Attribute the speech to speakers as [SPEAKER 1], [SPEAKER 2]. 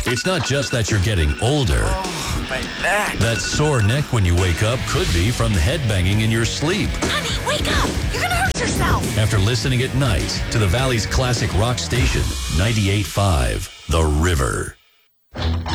[SPEAKER 1] It's not just that you're getting older.
[SPEAKER 2] My neck.
[SPEAKER 1] That sore neck when you wake up could be from headbanging in your sleep.
[SPEAKER 3] Honey, wake up! You're gonna hurt yourself!
[SPEAKER 1] After listening at night to the Valley's classic rock station, 98.5, The River.